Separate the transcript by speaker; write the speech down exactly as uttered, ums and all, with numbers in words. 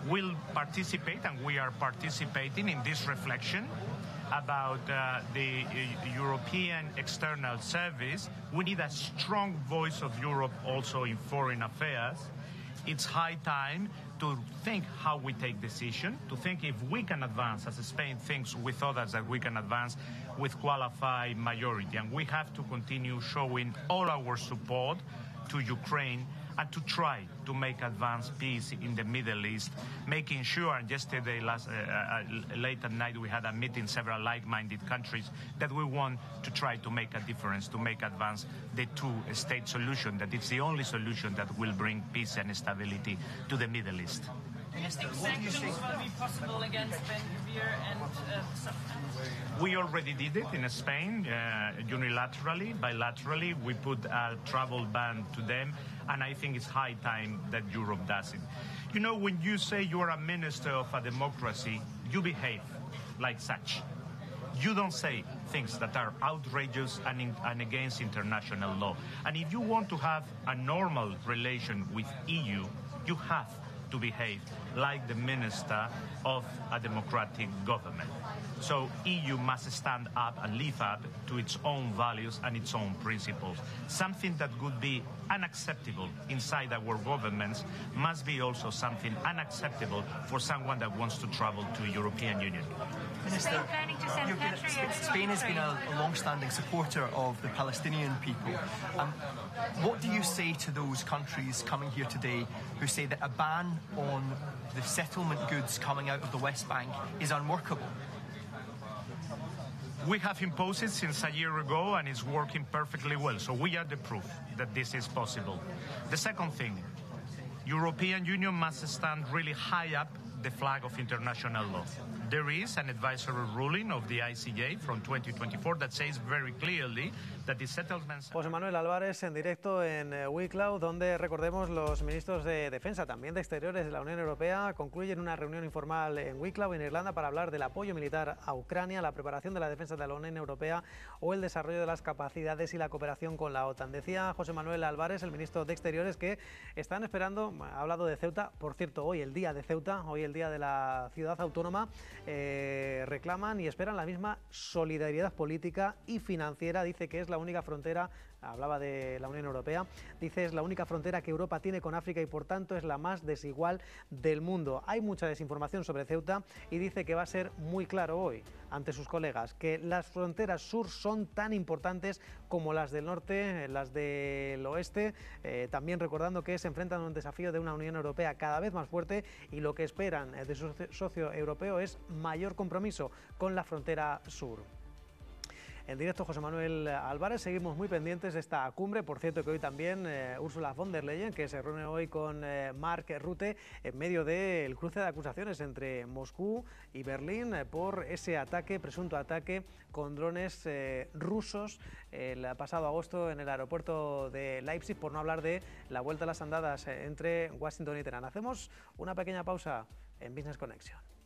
Speaker 1: will participate, and we are participating in this reflection about uh, the uh, European External Service. We need a strong voice of Europe also in foreign affairs. It's high time to think how we take decisions, to think if we can advance, as Spain thinks with others that we can advance with qualified majority. And we have to continue showing all our support to Ukraine and to try to make advance peace in the Middle East, making sure, and yesterday, last, uh, uh, late at night, we had a meeting, several like-minded countries, that we want to try to make a difference, to make advance the two-state solution, that it's the only solution that will bring peace and stability to the Middle East.
Speaker 2: Do you think sanctions will be possible against Ben Gvir and uh,
Speaker 1: We already did it in Spain, uh, unilaterally, bilaterally. We put a travel ban to them, and I think it's high time that Europe does it. You know, when you say you're a minister of a democracy, you behave like such. You don't say things that are outrageous and, in, and against international law. And if you want to have a normal relation with E U, you have to behave like the minister of a democratic government. So E U must stand up and live up to its own values and its own principles. Something that would be unacceptable inside our governments must be also something unacceptable for someone that wants to travel to the European Union.
Speaker 3: Minister, Spain has been a, a long-standing supporter of the Palestinian people. Um, what do you say to those countries coming here today who say that a ban on the settlement goods coming out of the West Bank is unworkable?
Speaker 1: We have imposed it since a year ago, and it's working perfectly well. So we are the proof that this is possible. The second thing, European Union must stand really high up the flag of international law. There is an advisory ruling of the I C J from twenty twenty-four that says very clearly that the settlements...
Speaker 4: José Manuel Álvarez en directo en uh, Wicklow, donde, recordemos, los ministros de Defensa, también de Exteriores de la Unión Europea, concluyen una reunión informal en Wicklow, en Irlanda, para hablar del apoyo militar a Ucrania, la preparación de la defensa de la Unión Europea o el desarrollo de las capacidades y la cooperación con la OTAN. Decía José Manuel Álvarez, el ministro de Exteriores, que están esperando, ha hablado de Ceuta, por cierto, hoy el día de Ceuta, hoy el día de la ciudad autónoma, eh, reclaman y esperan la misma solidaridad política y financiera. Dice que es la única frontera, hablaba de la Unión Europea, dice es la única frontera que Europa tiene con África y por tanto es la más desigual del mundo. Hay mucha desinformación sobre Ceuta y dice que va a ser muy claro hoy ante sus colegas que las fronteras sur son tan importantes como las del norte, las del oeste, eh, también recordando que se enfrentan a un desafío de una Unión Europea cada vez más fuerte y lo que esperan de su socio europeo es mayor compromiso con la frontera sur. En directo, José Manuel Álvarez, seguimos muy pendientes de esta cumbre. Por cierto, que hoy también eh, Ursula von der Leyen, que se reúne hoy con eh, Mark Rutte, en medio del cruce de acusaciones entre Moscú y Berlín eh, por ese ataque, presunto ataque con drones eh, rusos el pasado agosto en el aeropuerto de Leipzig, por no hablar de la vuelta a las andadas eh, entre Washington y Teherán. Hacemos una pequeña pausa en Business Connection.